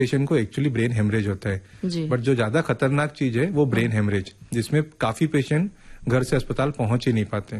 Patient को actually brain haemorrhage होता है। बट जो ज्यादा खतरनाक चीज है वो ब्रेन हेमरेज, जिसमें काफी पेशेंट घर से अस्पताल पहुंच ही नहीं पाते।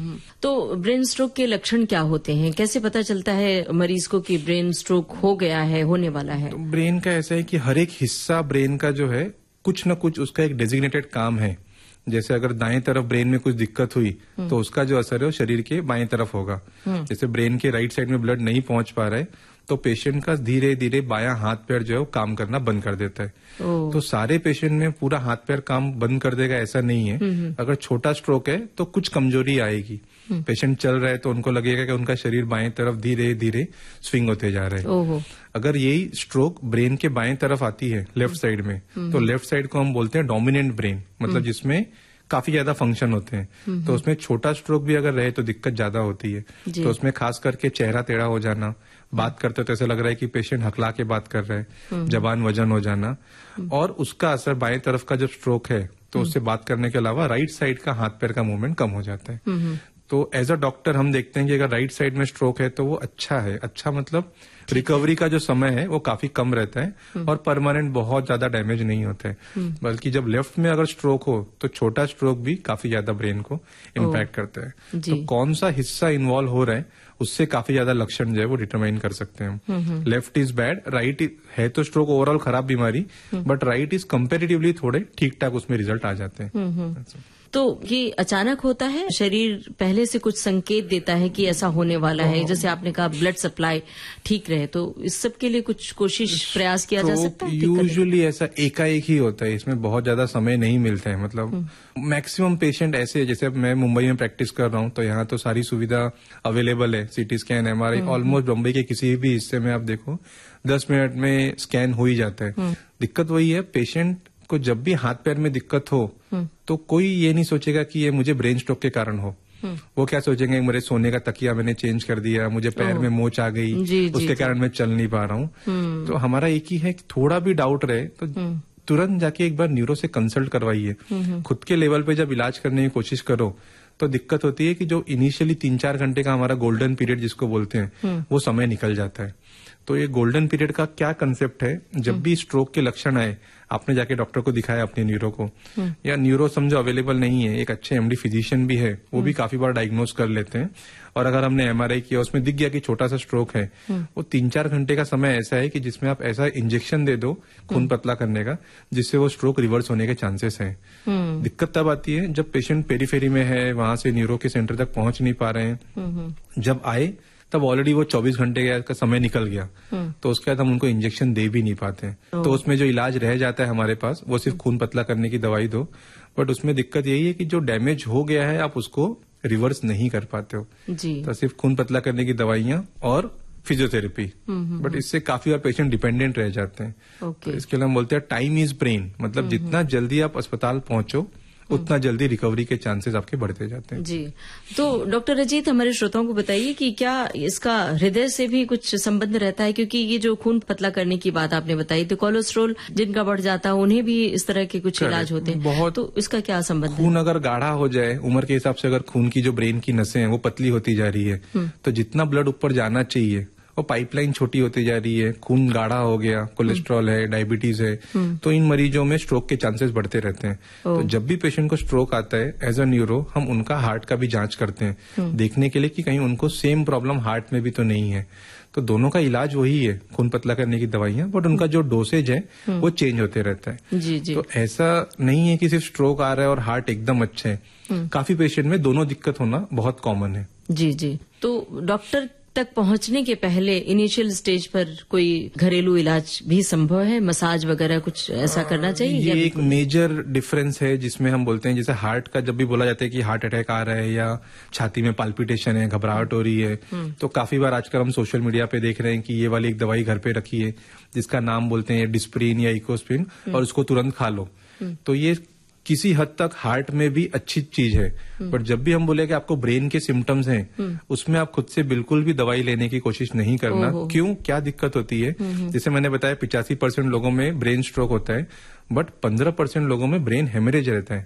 तो ब्रेन स्ट्रोक के लक्षण क्या होते हैं? कैसे पता चलता है मरीज को कि ब्रेन स्ट्रोक हो गया है, होने वाला है? तो ब्रेन का ऐसा है कि हर एक हिस्सा ब्रेन का जो है कुछ न कुछ उसका एक डेजिग्नेटेड काम है। जैसे अगर दाएं तरफ ब्रेन में कुछ दिक्कत हुई तो उसका जो असर है वो शरीर के बाएं तरफ होगा। जैसे ब्रेन के राइट साइड में ब्लड नहीं पहुंच पा रहा है तो पेशेंट का धीरे धीरे बायां हाथ पैर जो है वो काम करना बंद कर देता है। तो सारे पेशेंट में पूरा हाथ पैर काम बंद कर देगा ऐसा नहीं है। अगर छोटा स्ट्रोक है तो कुछ कमजोरी आएगी। पेशेंट चल रहा है तो उनको लगेगा कि उनका शरीर बाएं तरफ धीरे धीरे स्विंग होते जा रहे हैं। अगर यही स्ट्रोक ब्रेन के बाएं तरफ आती है लेफ्ट साइड में, तो लेफ्ट साइड को हम बोलते हैं डोमिनेंट ब्रेन, मतलब जिसमें काफी ज्यादा फंक्शन होते हैं। तो उसमें छोटा स्ट्रोक भी अगर रहे तो दिक्कत ज्यादा होती है। तो उसमें खास करके चेहरा टेढ़ा हो जाना, बात करते तो ऐसा लग रहा है कि पेशेंट हकला के बात कर रहा है, जबान वजन हो जाना, और उसका असर बाएं तरफ का जब स्ट्रोक है तो उससे बात करने के अलावा राइट साइड का हाथ पैर का मूवमेंट कम हो जाता है। तो एज अ डॉक्टर हम देखते हैं कि अगर राइट साइड में स्ट्रोक है तो वो अच्छा है। अच्छा मतलब रिकवरी का जो समय है वो काफी कम रहता है और परमानेंट बहुत ज्यादा डैमेज नहीं होता है। बल्कि जब लेफ्ट में अगर स्ट्रोक हो तो छोटा स्ट्रोक भी काफी ज्यादा ब्रेन को इम्पैक्ट करता है। तो कौन सा हिस्सा इन्वॉल्व हो रहा है उससे काफी ज्यादा लक्षण जो है वो डिटरमाइन कर सकते हैं हम। लेफ्ट इज बैड, राइट है तो स्ट्रोक ओवरऑल खराब बीमारी, बट राइट इज कंपेरेटिवली थोड़े ठीक ठाक उसमें रिजल्ट आ जाते हैं। तो ये अचानक होता है, शरीर पहले से कुछ संकेत देता है कि ऐसा होने वाला है? जैसे आपने कहा ब्लड सप्लाई ठीक रहे, तो इस सब के लिए कुछ कोशिश प्रयास किया जा सकता है? यूजुअली ऐसा एकाएक ही होता है, इसमें बहुत ज्यादा समय नहीं मिलता है। मतलब मैक्सिमम पेशेंट ऐसे, जैसे अब मैं मुंबई में प्रैक्टिस कर रहा हूँ तो यहाँ तो सारी सुविधा अवेलेबल है, CT scan, MRI, almost Bombay के किसी भी हिस्से में आप देखो 10 मिनट में स्कैन हो ही जाता है। दिक्कत वही है, पेशेंट को जब भी हाथ पैर में दिक्कत हो तो कोई ये नहीं सोचेगा कि ये मुझे ब्रेन स्ट्रोक के कारण हो। वो क्या सोचेंगे, मेरे सोने का तकिया मैंने चेंज कर दिया, मुझे पैर में मोच आ गई, उसके कारण मैं चल नहीं पा रहा हूँ। तो हमारा एक ही है कि थोड़ा भी डाउट रहे तो तुरंत जाके एक बार न्यूरो से कंसल्ट करवाइए। खुद के लेवल पे जब इलाज करने की कोशिश करो तो दिक्कत होती है कि जो इनिशियली 3-4 घंटे का हमारा गोल्डन पीरियड जिसको बोलते हैं वो समय निकल जाता है। तो ये गोल्डन पीरियड का क्या कंसेप्ट है, जब भी स्ट्रोक के लक्षण आए आपने जाके डॉक्टर को दिखाया अपने न्यूरो को, या न्यूरो समझो अवेलेबल नहीं है, एक अच्छे एमडी फिजिशियन भी है, वो भी काफी बार डायग्नोज कर लेते हैं। और अगर हमने एमआरआई किया उसमें दिख गया कि छोटा सा स्ट्रोक है, वो 3-4 घंटे का समय ऐसा है कि जिसमें आप ऐसा इंजेक्शन दे दो खून पतला करने का जिससे वो स्ट्रोक रिवर्स होने के चांसेस हैं। दिक्कत तब आती है जब पेशेंट पेरीफेरी में है, वहां से न्यूरो के सेंटर तक पहुंच नहीं पा रहे हैं। जब आए तब ऑलरेडी वो 24 घंटे का समय निकल गया, तो उसके बाद हम उनको इंजेक्शन दे भी नहीं पाते। तो उसमें जो इलाज रह जाता है हमारे पास वो सिर्फ खून पतला करने की दवाई दो, बट उसमें दिक्कत यही है कि जो डैमेज हो गया है आप उसको रिवर्स नहीं कर पाते हो। तो सिर्फ खून पतला करने की दवाइयां और फिजियोथेरेपी, बट इससे काफी बार पेशेंट डिपेंडेंट रह जाते हैं। तो इसके लिए हम बोलते हैं टाइम इज ब्रेन, मतलब जितना जल्दी आप अस्पताल पहुंचो उतना जल्दी रिकवरी के चांसेस आपके बढ़ते जाते हैं। जी, तो डॉक्टर अजीत हमारे श्रोताओं को बताइए कि क्या इसका हृदय से भी कुछ संबंध रहता है? क्योंकि ये जो खून पतला करने की बात आपने बताई, तो कोलेस्ट्रॉल जिनका बढ़ जाता है उन्हें भी इस तरह के कुछ इलाज होते हैं बहुत, तो इसका क्या संबंध है? खून अगर गाढ़ा हो जाए उम्र के हिसाब से, अगर खून की जो ब्रेन की नसें हैं वो पतली होती जा रही है, तो जितना ब्लड ऊपर जाना चाहिए वो पाइपलाइन छोटी होती जा रही है, खून गाढ़ा हो गया, कोलेस्ट्रॉल है, डायबिटीज है, तो इन मरीजों में स्ट्रोक के चांसेस बढ़ते रहते हैं। तो जब भी पेशेंट को स्ट्रोक आता है एज अ न्यूरो हम उनका हार्ट का भी जांच करते हैं, देखने के लिए कि कहीं उनको सेम प्रॉब्लम हार्ट में भी तो नहीं है। तो दोनों का इलाज वही है, खून पतला करने की दवाइयां, बट उनका जो डोसेज है वो चेंज होते रहता है। जी जी। तो ऐसा नहीं है कि सिर्फ स्ट्रोक आ रहा है और हार्ट एकदम अच्छा है, काफी पेशेंट में दोनों दिक्कत होना बहुत कॉमन है। जी जी। तो डॉक्टर तक पहुंचने के पहले इनिशियल स्टेज पर कोई घरेलू इलाज भी संभव है? मसाज वगैरह कुछ ऐसा करना चाहिए? ये एक मेजर डिफरेंस है जिसमें हम बोलते हैं, जैसे हार्ट का जब भी बोला जाता है कि हार्ट अटैक आ रहा है या छाती में पाल्पिटेशन है, घबराहट हो रही है, तो काफी बार आजकल हम सोशल मीडिया पे देख रहे हैं कि ये वाली एक दवाई घर पे रखी है जिसका नाम बोलते हैं डिस्प्रिन या इकोस्प्रिन, और उसको तुरंत खा लो। तो ये किसी हद तक हार्ट में भी अच्छी चीज है, बट जब भी हम बोले कि आपको ब्रेन के सिम्टम्स हैं उसमें आप खुद से बिल्कुल भी दवाई लेने की कोशिश नहीं करना। क्यों, क्या दिक्कत होती है? जैसे मैंने बताया 85% लोगों में ब्रेन स्ट्रोक होता है, बट 15% लोगों में ब्रेन हेमरेज रहता है।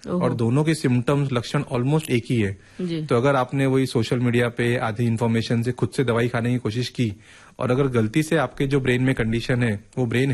और दोनों के सिम्टम्स लक्षण ऑलमोस्ट एक ही है। जी। तो अगर आपने वही सोशल मीडिया पे आधी इन्फॉर्मेशन से खुद से दवाई खाने की कोशिश की और अगर गलती से आपके जो ब्रेन में कंडीशन है वो ब्रेन